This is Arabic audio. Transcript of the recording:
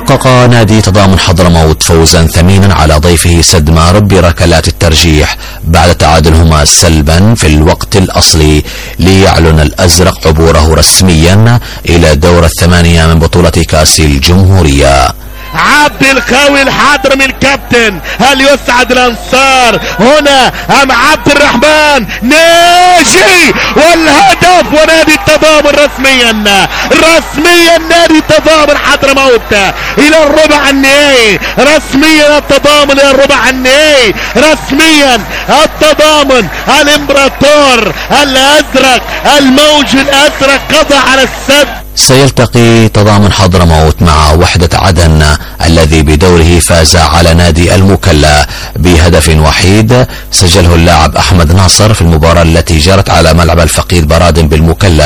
حقق نادي تضامن حضرموت فوزا ثمينا على ضيفه سدمار بركلات الترجيح بعد تعادلهما سلبا في الوقت الأصلي، ليعلن الأزرق عبوره رسميا إلى دور الثمانية من بطولة كأس الجمهورية. عبد القوي الحضرمي الكابتن، هل يسعد الانصار هنا ام عبد الرحمن ناجي؟ والهدف ونادي التضامن رسميا نادي التضامن حضرموت الى الربع النهائي، رسميا التضامن الى الربع النهائي، رسميا التضامن الامبراطور الازرق الموج الازرق قضى على السد. سيلتقي تضامن حضرموت مع وحدة عدن الذي بدوره فاز على نادي المكلا بهدف وحيد سجله اللاعب أحمد ناصر في المباراة التي جرت على ملعب الفقيد برادن بالمكلا